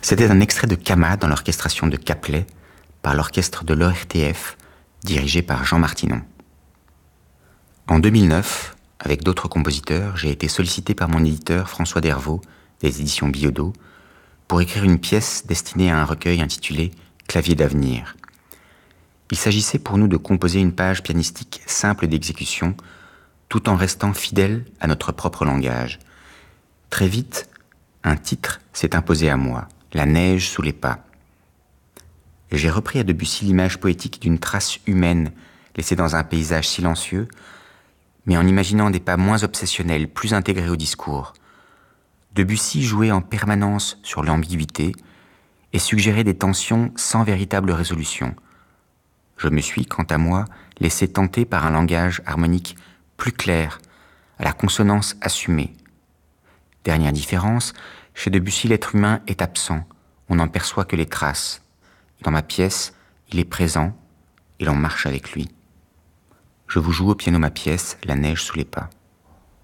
C'était un extrait de Kama dans l'orchestration de Caplet par l'orchestre de l'ORTF dirigé par Jean Martinon. En 2009, avec d'autres compositeurs, j'ai été sollicité par mon éditeur François Dervaux des éditions Biodo pour écrire une pièce destinée à un recueil intitulé Clavier d'avenir. Il s'agissait pour nous de composer une page pianistique simple d'exécution tout en restant fidèle à notre propre langage. Très vite, un titre s'est imposé à moi, La neige sous les pas. J'ai repris à Debussy l'image poétique d'une trace humaine laissée dans un paysage silencieux, mais en imaginant des pas moins obsessionnels, plus intégrés au discours. Debussy jouait en permanence sur l'ambiguïté et suggérait des tensions sans véritable résolution. Je me suis, quant à moi, laissé tenter par un langage harmonique plus clair, à la consonance assumée. Dernière différence, chez Debussy, l'être humain est absent, on n'en perçoit que les traces. Dans ma pièce, il est présent et l'on marche avec lui. Je vous joue au piano ma pièce, La neige sous les pas.